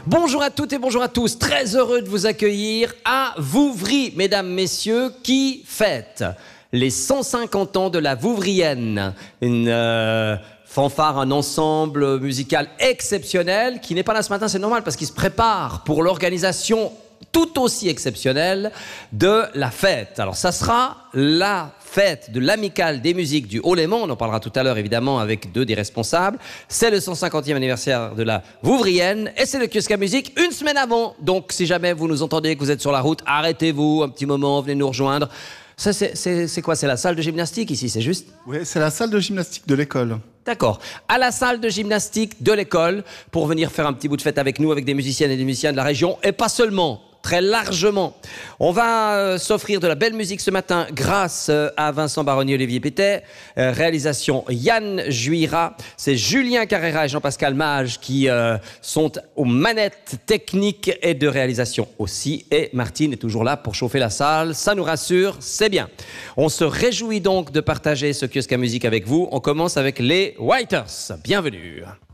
Bonjour à toutes et bonjour à tous. Très heureux de vous accueillir à Vouvry, mesdames, messieurs, qui fête les 150 ans de la Vouvrienne. Une fanfare, un ensemble musical exceptionnel qui n'est pas là ce matin, c'est normal parce qu'il se prépare pour l'organisation tout aussi exceptionnelle de la fête. Alors ça sera la fête de l'Amicale des musiques du Haut-Léman. On en parlera tout à l'heure évidemment avec deux des responsables. C'est le 150e anniversaire de la Vouvrienne et c'est le kiosque à musique une semaine avant. Donc si jamais vous nous entendez que vous êtes sur la route, arrêtez-vous un petit moment, venez nous rejoindre. Ça, c'est quoi? C'est la salle de gymnastique ici, c'est juste? Oui, c'est la salle de gymnastique de l'école. D'accord. À la salle de gymnastique de l'école pour venir faire un petit bout de fête avec nous, avec des musiciennes et des musiciens de la région et pas seulement. Très largement. On va s'offrir de la belle musique ce matin grâce à Vincent Baronnier et Olivier Pétet. Réalisation Yann Juira. C'est Julien Carrera et Jean-Pascal Mage qui sont aux manettes techniques et de réalisation aussi. Et Martine est toujours là pour chauffer la salle. Ça nous rassure, c'est bien. On se réjouit donc de partager ce kiosque à musique avec vous. On commence avec les Whiters. Bienvenue.